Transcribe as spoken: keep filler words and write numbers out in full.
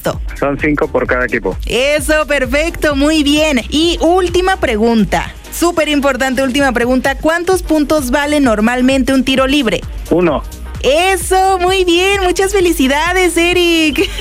esto? Son cinco por cada equipo. Eso, perfecto, muy bien. Y última pregunta, súper importante, última pregunta. ¿Cuántos puntos vale normalmente un tiro libre? Uno. Eso, muy bien, muchas felicidades, Eric.